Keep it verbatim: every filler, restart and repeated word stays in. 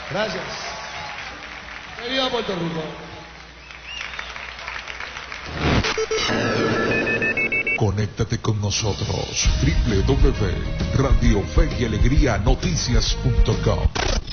Gracias. ¡Que viva Puerto Rico! Conéctate con nosotros. doble u doble u doble u punto radio fe y alegría noticias punto com